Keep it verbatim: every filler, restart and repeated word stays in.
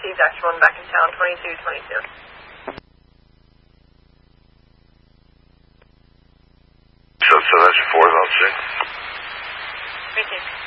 received actual one back in town, twenty-two twenty-two. So, so that's your four, I'll check. Received.